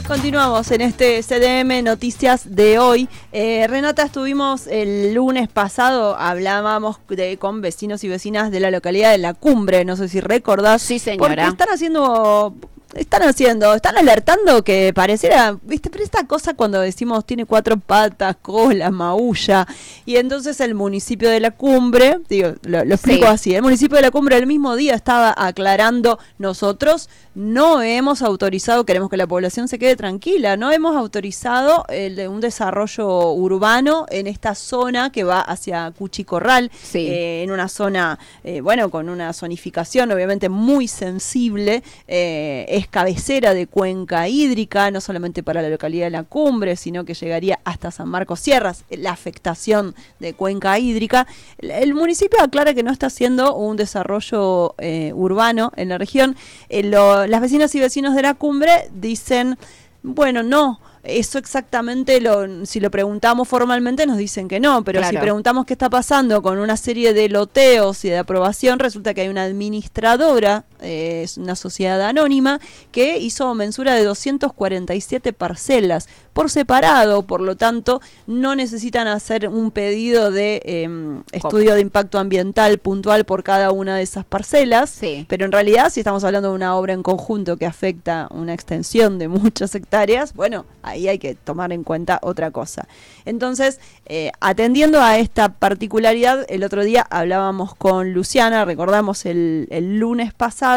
Continuamos en este CDM Noticias de hoy. Renata, estuvimos el lunes pasado, hablábamos con vecinos y vecinas de la localidad de La Cumbre, no sé si recordás. Sí, señora. Porque están alertando que pareciera, viste, pero esta cosa cuando decimos tiene 4 patas, cola, maulla, y entonces el municipio de La Cumbre, lo explico así, el municipio de La Cumbre el mismo día estaba aclarando: nosotros no hemos autorizado, queremos que la población se quede tranquila, no hemos autorizado un desarrollo urbano en esta zona que va hacia Cuchicorral, en una zona, con una zonificación obviamente muy sensible, es cabecera de cuenca hídrica, no solamente para la localidad de La Cumbre, sino que llegaría hasta San Marcos Sierras, la afectación de cuenca hídrica. El municipio aclara que no está haciendo un desarrollo urbano en la región. Las vecinas y vecinos de La Cumbre dicen, bueno, no, eso exactamente, si lo preguntamos formalmente nos dicen que no, pero claro, si preguntamos qué está pasando con una serie de loteos y de aprobación, resulta que hay una administradora, es una sociedad anónima, que hizo mensura de 247 parcelas por separado, por lo tanto no necesitan hacer un pedido de estudio de impacto ambiental puntual por cada una de esas parcelas, pero en realidad si estamos hablando de una obra en conjunto que afecta una extensión de muchas hectáreas, bueno, ahí hay que tomar en cuenta otra cosa. Entonces, atendiendo a esta particularidad, el otro día hablábamos con Luciana, recordamos el lunes pasado,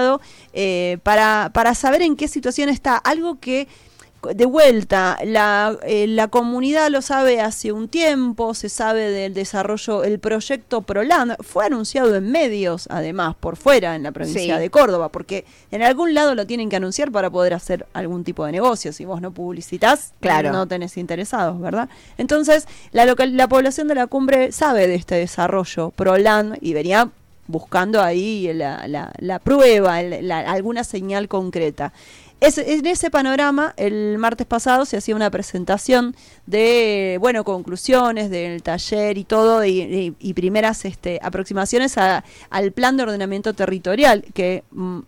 para saber en qué situación está, algo que de vuelta, la comunidad lo sabe hace un tiempo, se sabe del desarrollo, el proyecto ProLand fue anunciado en medios, además, por fuera, en la provincia de Córdoba, porque en algún lado lo tienen que anunciar para poder hacer algún tipo de negocio. Si vos no publicitas, no tenés interesados, ¿verdad? Entonces, la población de La Cumbre sabe de este desarrollo ProLand y venía buscando ahí la prueba, alguna señal concreta. En ese panorama, el martes pasado se hacía una presentación de, conclusiones del taller y todo, y primeras aproximaciones al plan de ordenamiento territorial, que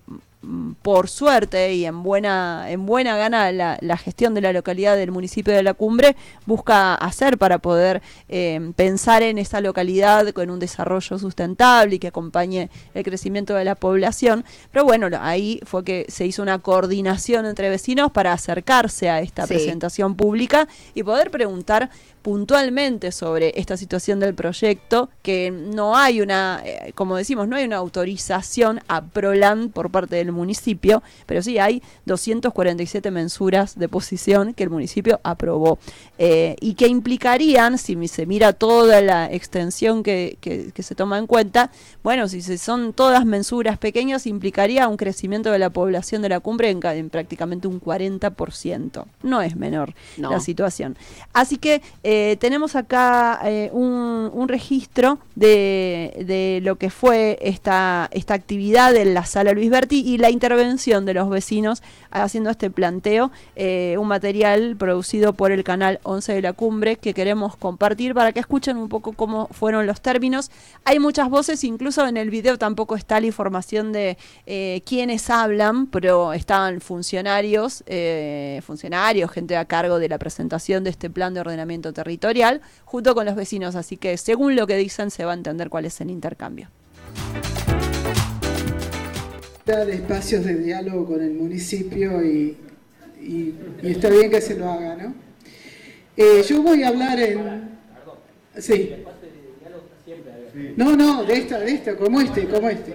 por suerte y en buena gana la gestión de la localidad del municipio de La Cumbre busca hacer para poder pensar en esa localidad con un desarrollo sustentable y que acompañe el crecimiento de la población. Pero bueno, ahí fue que se hizo una coordinación entre vecinos para acercarse a esta presentación pública y poder preguntar puntualmente sobre esta situación del proyecto, que no hay como decimos, no hay una autorización a ProLand por parte del municipio, pero sí hay 247 mensuras de posición que el municipio aprobó, y que implicarían, si se mira toda la extensión que se toma en cuenta, bueno, si son todas mensuras pequeñas, implicaría un crecimiento de la población de La Cumbre en prácticamente un 40%. No es menor la situación. Así que tenemos acá un registro de lo que fue esta actividad en la Sala Luis Berti y la intervención de los vecinos haciendo este planteo, un material producido por el canal 11 de La Cumbre que queremos compartir para que escuchen un poco cómo fueron los términos. Hay muchas voces, incluso en el video tampoco está la información de quiénes hablan, pero estaban funcionarios, gente a cargo de la presentación de este plan de ordenamiento territorial, junto con los vecinos, así que según lo que dicen se va a entender cuál es el intercambio. De espacios de diálogo con el municipio y está bien que se lo haga, ¿no? Yo voy a hablar en... Sí. No, de esta, como este.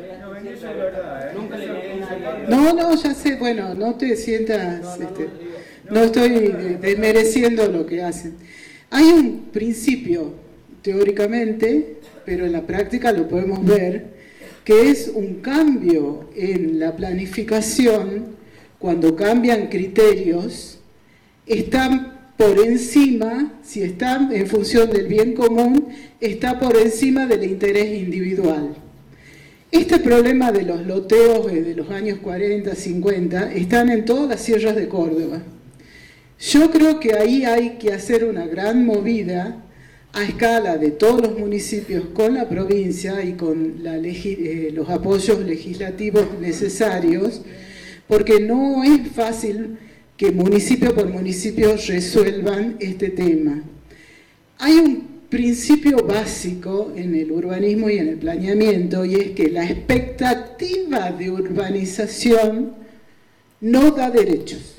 No, ya sé, bueno, no te sientas... no estoy desmereciendo lo que hacen. Hay un principio, teóricamente, pero en la práctica lo podemos ver, que es un cambio en la planificación, cuando cambian criterios, están por encima, si están en función del bien común, está por encima del interés individual. Este problema de los loteos de los años 40, 50, están en todas las sierras de Córdoba. Yo creo que ahí hay que hacer una gran movida a escala de todos los municipios con la provincia y con los apoyos legislativos necesarios, porque no es fácil que municipio por municipio resuelvan este tema. Hay un principio básico en el urbanismo y en el planeamiento, y es que la expectativa de urbanización no da derechos.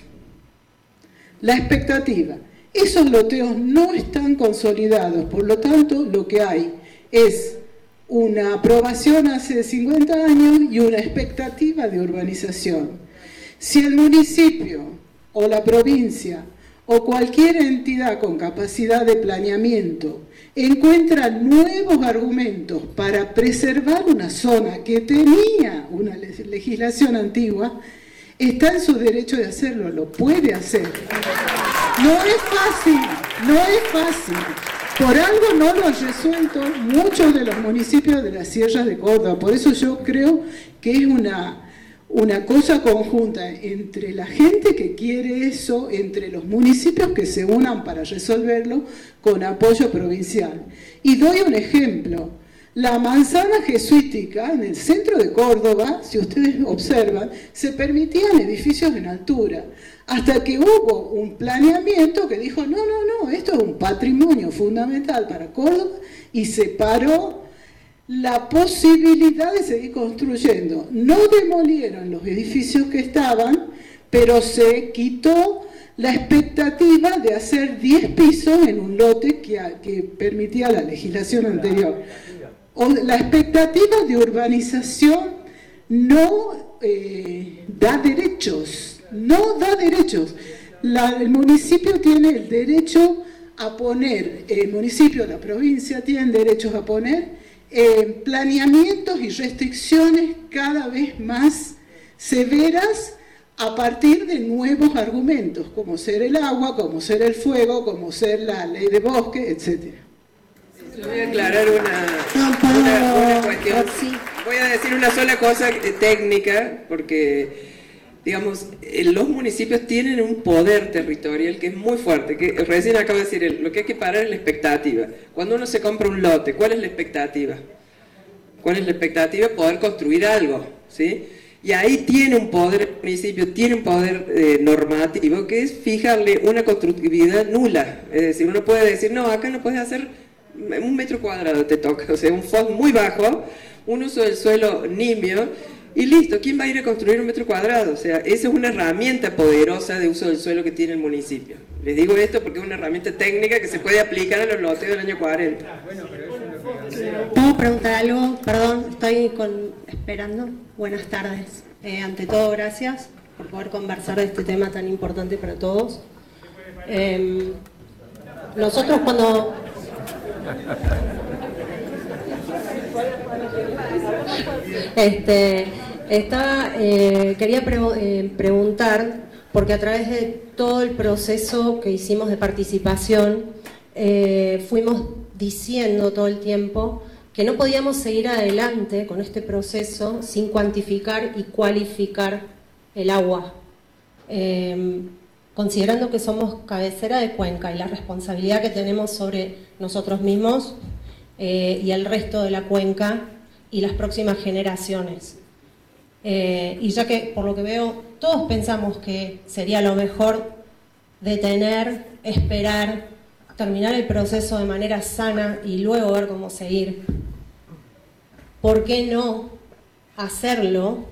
La expectativa. Esos loteos no están consolidados, por lo tanto, lo que hay es una aprobación hace 50 años y una expectativa de urbanización. Si el municipio o la provincia o cualquier entidad con capacidad de planeamiento encuentra nuevos argumentos para preservar una zona que tenía una legislación antigua, está en su derecho de hacerlo, lo puede hacer. No es fácil, no es fácil. Por algo no lo han resuelto muchos de los municipios de la Sierra de Córdoba. Por eso yo creo que es una cosa conjunta entre la gente que quiere eso, entre los municipios que se unan para resolverlo con apoyo provincial. Y doy un ejemplo. La manzana jesuítica en el centro de Córdoba, si ustedes observan, se permitían edificios en altura, hasta que hubo un planeamiento que dijo, no, esto es un patrimonio fundamental para Córdoba, y separó la posibilidad de seguir construyendo. No demolieron los edificios que estaban, pero se quitó la expectativa de hacer 10 pisos en un lote que permitía la legislación anterior. La expectativa de urbanización no da derechos, no da derechos. El municipio tiene el derecho a poner, el municipio, la provincia tienen derechos a poner planeamientos y restricciones cada vez más severas a partir de nuevos argumentos, como ser el agua, como ser el fuego, como ser la ley de bosque, etcétera. Yo voy a aclarar una cuestión. Voy a decir una sola cosa técnica, porque, digamos, los municipios tienen un poder territorial que es muy fuerte, que recién acabo de decir, lo que hay que parar es la expectativa. Cuando uno se compra un lote, ¿cuál es la expectativa? ¿Cuál es la expectativa? Poder construir algo, ¿sí? Y ahí tiene un poder, el municipio tiene un poder normativo, que es fijarle una constructividad nula. Es decir, uno puede decir, no, acá no puedes hacer 1 metro cuadrado, te toca, o sea, un FOS muy bajo, un uso del suelo nimio, y listo, ¿quién va a ir a construir 1 metro cuadrado? O sea, esa es una herramienta poderosa de uso del suelo que tiene el municipio. Les digo esto porque es una herramienta técnica que se puede aplicar a los lotes del año 40. ¿Puedo preguntar algo? Perdón, estoy esperando. Buenas tardes. Ante todo, gracias por poder conversar de este tema tan importante para todos. Nosotros cuando... quería preguntar, porque a través de todo el proceso que hicimos de participación, fuimos diciendo todo el tiempo que no podíamos seguir adelante con este proceso sin cuantificar y cualificar el agua. Considerando que somos cabecera de cuenca y la responsabilidad que tenemos sobre nosotros mismos y el resto de la cuenca y las próximas generaciones. Y ya que, por lo que veo, todos pensamos que sería lo mejor detener, esperar, terminar el proceso de manera sana y luego ver cómo seguir. ¿Por qué no hacerlo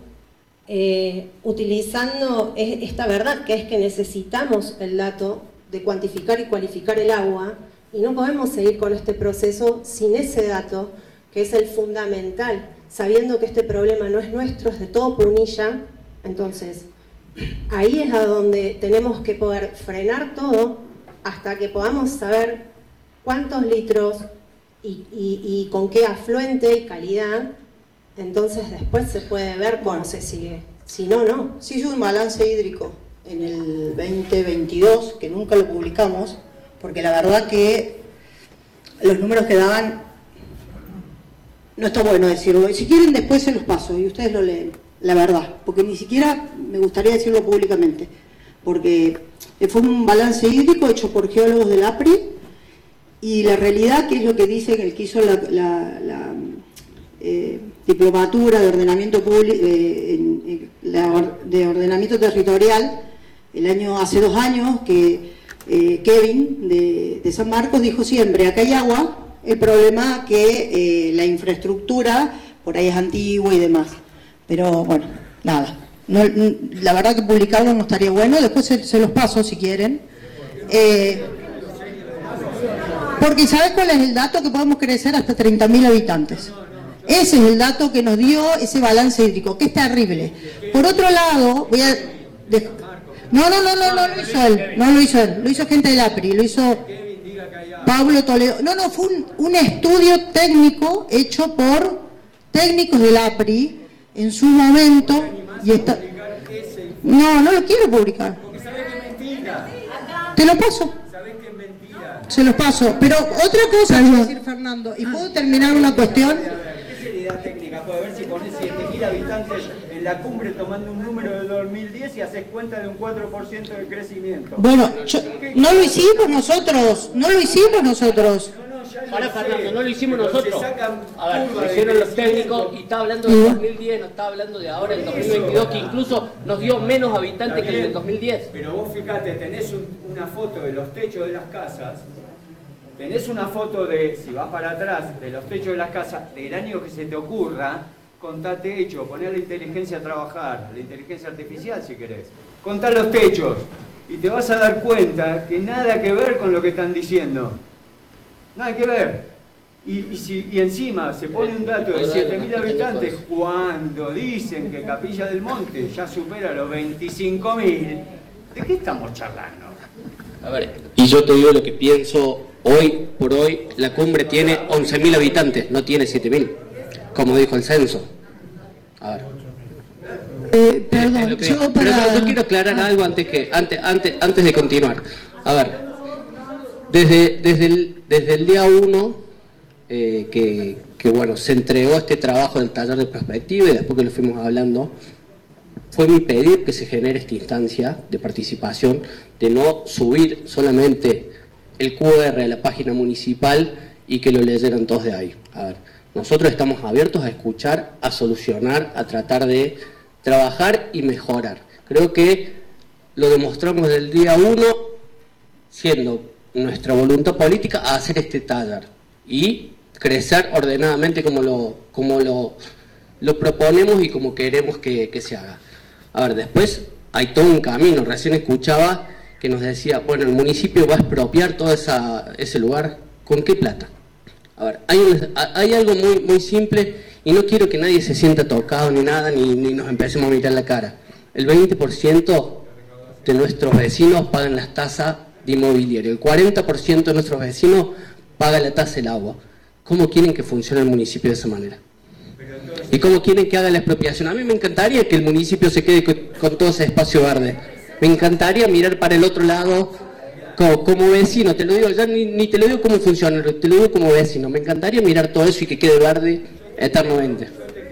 utilizando esta verdad, que es que necesitamos el dato de cuantificar y cualificar el agua, y no podemos seguir con este proceso sin ese dato, que es el fundamental, sabiendo que este problema no es nuestro, es de todo Punilla? Entonces, ahí es a donde tenemos que poder frenar todo hasta que podamos saber cuántos litros y con qué afluente y calidad. Entonces después se puede ver cómo se sigue. Si no, no. Se hizo un balance hídrico en el 2022, que nunca lo publicamos, porque la verdad que los números que daban, no está bueno decirlo. Si quieren después se los paso y ustedes lo leen, la verdad, porque ni siquiera me gustaría decirlo públicamente, porque fue un balance hídrico hecho por geólogos del APRI, y la realidad, que es lo que dice el que hizo la diplomatura de ordenamiento público, de ordenamiento territorial, hace 2 años que Kevin de San Marcos dijo siempre, acá hay agua, el problema que la infraestructura por ahí es antigua y demás. Pero bueno, nada. No, la verdad que publicarlo no estaría bueno, después se los paso si quieren. Porque ¿sabes cuál es el dato? Que podemos crecer hasta 30.000 habitantes. Ese es el dato que nos dio ese balance hídrico, que es terrible. Por otro lado, No lo hizo él, lo hizo gente del APRI, lo hizo Pablo Toledo. No, fue un estudio técnico hecho por técnicos del APRI en su momento. Y está... No lo quiero publicar. Te lo paso. Se los paso. Pero otra cosa quiero decir, Fernando, y puedo terminar una cuestión. ¿Qué seriedad técnica puede haber si pones 7.000 habitantes en la cumbre tomando un número de 2010 y haces cuenta de un 4% de crecimiento? Bueno, no lo hicimos nosotros. Ahora, Fernando, no lo hicimos nosotros. A ver, lo hicieron los técnicos y está hablando del 2010, no está hablando de ahora, el 2022, que incluso nos dio menos habitantes que el del 2010. Pero vos fíjate, tenés una foto de los techos de las casas, tenés una foto de, si vas para atrás, de los techos de las casas, del año que se te ocurra, contá techo, poner la inteligencia a trabajar, la inteligencia artificial si querés, contá los techos, y te vas a dar cuenta que nada que ver con lo que están diciendo. Nada que ver. Y encima se pone un dato de 7.000 habitantes cuando dicen que Capilla del Monte ya supera los 25.000. ¿De qué estamos charlando? A ver, y yo te digo lo que pienso hoy por hoy. La cumbre tiene 11.000 habitantes, no tiene 7.000, como dijo el censo. A ver. Perdón, yo quiero aclarar algo antes de continuar. A ver, desde el día 1 que bueno, se entregó este trabajo del taller de perspectiva y después que lo fuimos hablando, fue mi pedir que se genere esta instancia de participación, de no subir solamente el QR a la página municipal y que lo leyeran todos de ahí. A ver, nosotros estamos abiertos a escuchar, a solucionar, a tratar de trabajar y mejorar. Creo que lo demostramos desde el día 1, siendo nuestra voluntad política a hacer este taller y crecer ordenadamente como lo proponemos y como queremos que se haga. A ver, después hay todo un camino. Recién escuchaba que nos decía, bueno, el municipio va a expropiar todo ese lugar. ¿Con qué plata? A ver, hay algo muy simple y no quiero que nadie se sienta tocado ni nada, ni nos empecemos a mirar la cara. El 20% de nuestros vecinos pagan las tasas de inmobiliario, el 40% de nuestros vecinos paga la tasa del agua. ¿Cómo quieren que funcione el municipio de esa manera? ¿Y cómo quieren que haga la expropiación? A mí me encantaría que el municipio se quede con todo ese espacio verde. Me encantaría mirar para el otro lado como vecino. Te lo digo, ya ni te lo digo como funcionario, te lo digo como vecino. Me encantaría mirar todo eso y que quede verde eternamente.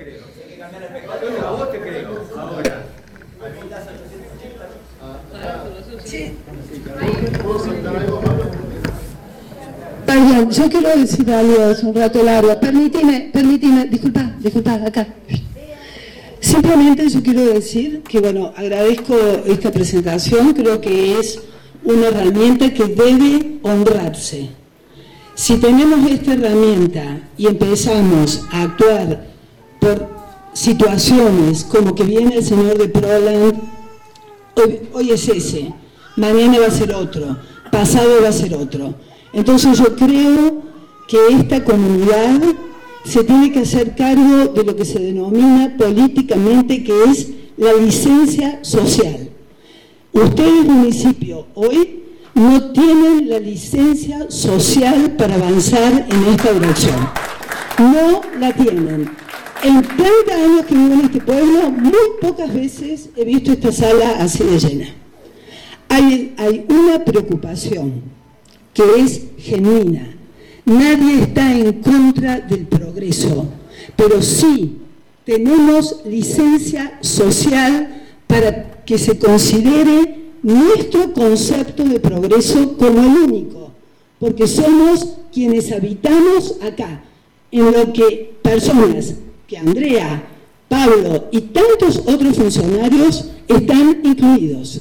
Perdón, yo quiero decir algo hace un rato largo. Permíteme, disculpa, acá. Simplemente yo quiero decir que, bueno, agradezco esta presentación, creo que es una herramienta que debe honrarse. Si tenemos esta herramienta y empezamos a actuar por situaciones como que viene el señor de Proland, hoy es ese, mañana va a ser otro, pasado va a ser otro. Entonces yo creo que esta comunidad se tiene que hacer cargo de lo que se denomina políticamente, que es la licencia social. Ustedes, municipio, hoy no tienen la licencia social para avanzar en esta dirección. No la tienen. En 30 años que vivo en este pueblo, muy pocas veces he visto esta sala así de llena. Hay una preocupación que es genuina. Nadie está en contra del progreso, pero sí tenemos licencia social para que se considere nuestro concepto de progreso como el único, porque somos quienes habitamos acá, en lo que personas que Andrea, Pablo y tantos otros funcionarios están incluidos.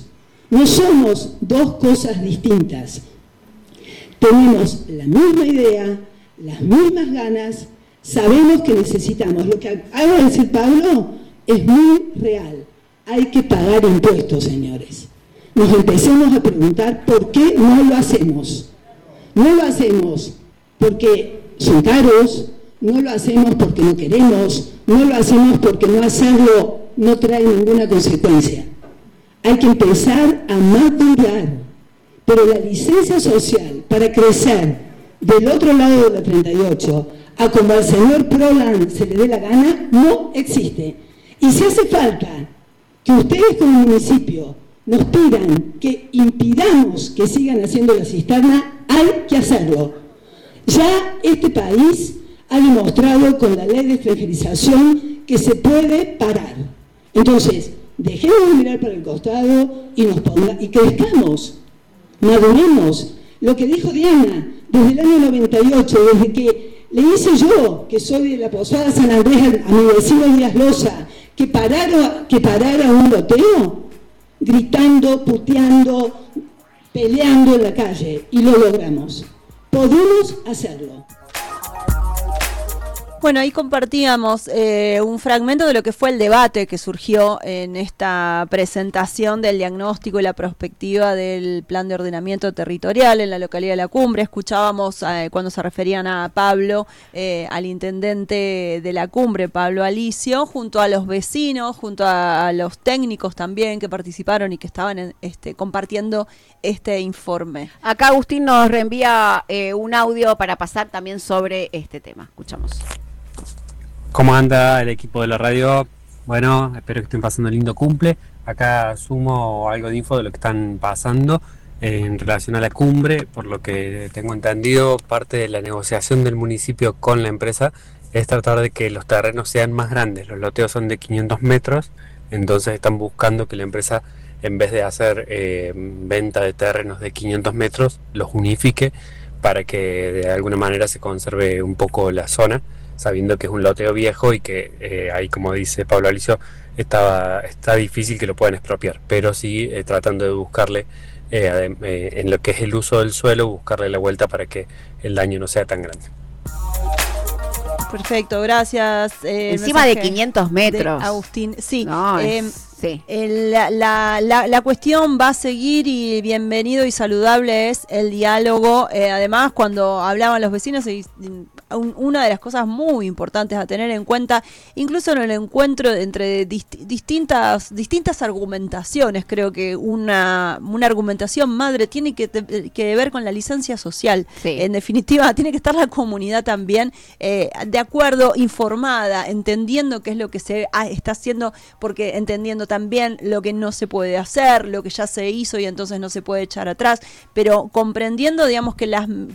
No somos dos cosas distintas. Tenemos la misma idea, las mismas ganas, sabemos que necesitamos. Lo que acaba de decir Pablo es muy real. Hay que pagar impuestos, señores. Nos empecemos a preguntar por qué no lo hacemos. No lo hacemos porque son caros, no lo hacemos porque no queremos, no lo hacemos porque no hacerlo no trae ninguna consecuencia. Hay que empezar a madurar, pero la licencia social para crecer del otro lado de la 38 a como al señor Prodan se le dé la gana, no existe. Y si hace falta que ustedes como municipio nos pidan que impidamos que sigan haciendo la cisterna, hay que hacerlo. Ya este país ha demostrado con la ley de extranjerización que se puede parar. Entonces, dejemos de mirar para el costado y crezcamos, maduremos. Lo que dijo Diana, desde el año 98, desde que le hice yo, que soy de la Posada San Andrés, a mi vecino Díaz Loza, que parara un loteo, gritando, puteando, peleando en la calle, y lo logramos. Podemos hacerlo. Bueno, ahí compartíamos un fragmento de lo que fue el debate que surgió en esta presentación del diagnóstico y la prospectiva del plan de ordenamiento territorial en la localidad de La Cumbre. Escuchábamos cuando se referían a Pablo, al intendente de La Cumbre, Pablo Alicio, junto a los vecinos, junto a los técnicos también que participaron y que estaban compartiendo este informe. Acá Agustín nos reenvía un audio para pasar también sobre este tema. Escuchamos. ¿Cómo anda el equipo de la radio? Bueno, espero que estén pasando un lindo cumple. Acá sumo algo de info de lo que están pasando en relación a La Cumbre. Por lo que tengo entendido, parte de la negociación del municipio con la empresa es tratar de que los terrenos sean más grandes. Los loteos son de 500 metros, entonces están buscando que la empresa, en vez de hacer venta de terrenos de 500 metros, los unifique para que de alguna manera se conserve un poco la zona, sabiendo que es un loteo viejo y que ahí, como dice Pablo Alicio, está difícil que lo puedan expropiar, pero sí tratando de buscarle en lo que es el uso del suelo, buscarle la vuelta para que el daño no sea tan grande. Perfecto, gracias. Encima de 500 metros. Agustín, sí. No, sí. La cuestión va a seguir y bienvenido y saludable es el diálogo. Además, cuando hablaban los vecinos, una de las cosas muy importantes a tener en cuenta, incluso en el encuentro entre distintas argumentaciones, creo que una argumentación madre tiene que ver con la licencia social. Sí. En definitiva, tiene que estar la comunidad también de acuerdo, informada, entendiendo qué es lo que se está haciendo, porque entendiendo también lo que no se puede hacer, lo que ya se hizo y entonces no se puede echar atrás, pero comprendiendo, digamos, que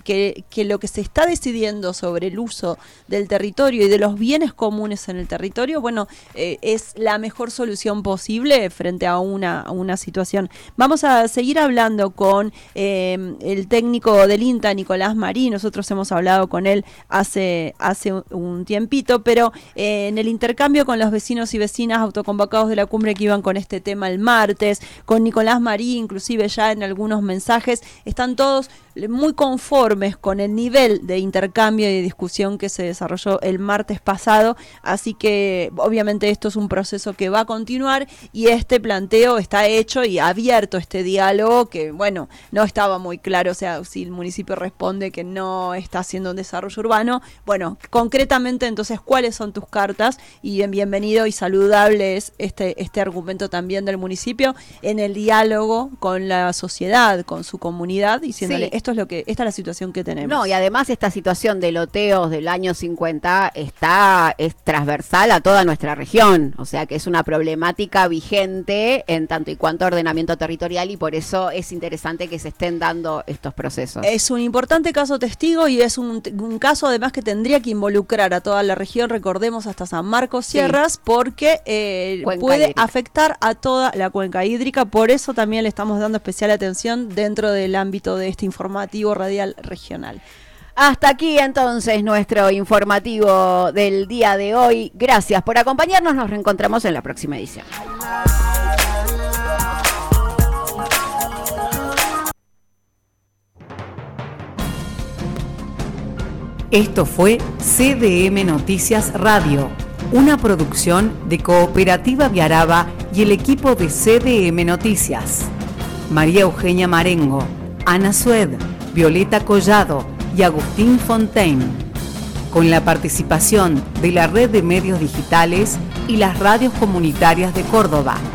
lo que se está decidiendo sobre el uso del territorio y de los bienes comunes en el territorio, bueno, es la mejor solución posible frente a una situación. Vamos a seguir hablando con el técnico del INTA, Nicolás Marí. Nosotros hemos hablado con él hace un tiempito, pero en el intercambio con los vecinos y vecinas autoconvocados de La Cumbre que iban con este tema el martes, con Nicolás Marí, inclusive ya en algunos mensajes, están todos muy conformes con el nivel de intercambio y de discusión que se desarrolló el martes pasado, así que obviamente esto es un proceso que va a continuar y este planteo está hecho y abierto, este diálogo que, bueno, no estaba muy claro, o sea, si el municipio responde que no está haciendo un desarrollo urbano, bueno, concretamente entonces, ¿cuáles son tus cartas? Y bienvenido y saludable es este argumento también del municipio en el diálogo con la sociedad, con su comunidad, diciéndole, sí, esta es la situación que tenemos. No, y además esta situación de loteos del año 50 es transversal a toda nuestra región, o sea que es una problemática vigente en tanto y cuanto ordenamiento territorial, y por eso es interesante que se estén dando estos procesos. Es un importante caso testigo y es un caso además que tendría que involucrar a toda la región, recordemos hasta San Marcos Sierras, sí, porque puede hídrica afectar a toda la cuenca hídrica, por eso también le estamos dando especial atención dentro del ámbito de este informativo radial regional. Hasta aquí entonces nuestro informativo del día de hoy. Gracias por acompañarnos, nos reencontramos en la próxima edición. Esto fue CDM Noticias Radio, una producción de Cooperativa Viaraba y el equipo de CDM Noticias. María Eugenia Marengo, Ana Sued, Violeta Collado y Agustín Fontaine. Con la participación de la Red de Medios Digitales y las radios comunitarias de Córdoba.